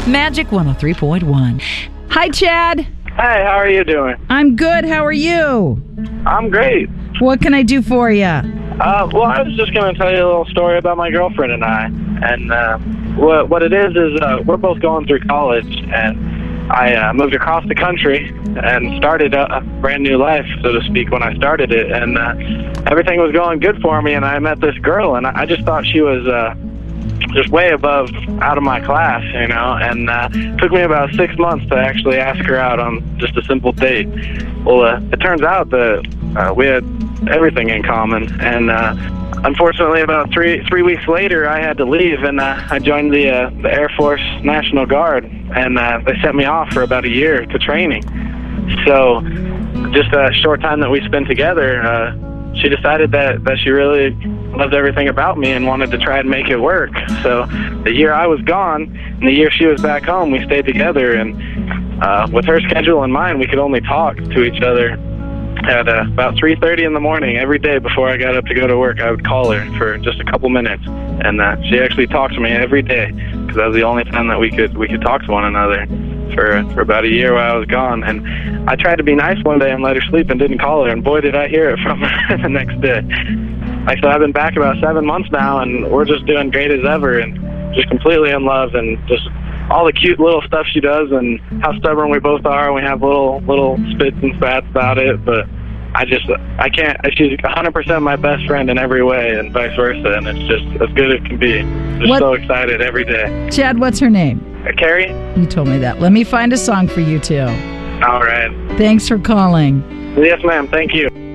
Magic 103.1. Hi, Chad. Hey, how are you doing? I'm good. How are you? I'm great. What can I do for you? Well, I was just going to tell you a little story about my girlfriend and I. And what it is we're both going through college, and I moved across the country and started a brand new life, so to speak, when I started it. And everything was going good for me, and I met this girl, and I just thought she was just way above, out of my class, you know, and it took me about 6 months to actually ask her out on just a simple date. Well, it turns out that we had everything in common, and unfortunately about three weeks later I had to leave, and I joined the Air Force National Guard, and they sent me off for about a year to training. So just a short time that we spent together, she decided that she really loved everything about me and wanted to try and make it work. So the year I was gone and the year she was back home, we stayed together, and with her schedule in mind, we could only talk to each other at about 3:30 in the morning every day. Before I got up to go to work, I would call her for just a couple minutes, and she actually talked to me every day, because that was the only time that we could talk to one another for about a year while I was gone. And I tried to be nice one day and let her sleep and didn't call her, and boy did I hear it from her the next day. Like I said, I've been back about 7 months now, and we're just doing great as ever, and just completely in love, and just all the cute little stuff she does, and how stubborn we both are, and we have little spits and spats about it, but I can't, she's 100% my best friend in every way, and vice versa, and it's just as good as it can be. Just so excited every day. Chad, what's her name? Carrie? You told me that. Let me find a song for you two. All right. Thanks for calling. Yes, ma'am. Thank you.